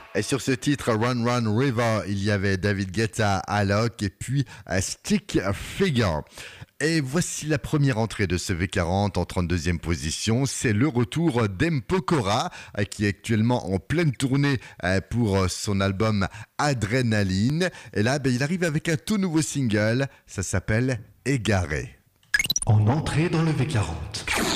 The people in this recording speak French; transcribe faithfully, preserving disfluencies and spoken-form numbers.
Et sur ce titre, Run Run River, il y avait David Guetta, Alok et puis euh, Stick Figure. Et voici la première entrée de ce V quarante en trente-deuxième position. C'est le retour d'Empokora, euh, qui est actuellement en pleine tournée euh, pour son album Adrénaline. Et là, ben, il arrive avec un tout nouveau single. Ça s'appelle Égaré. En entrée dans le V quarante.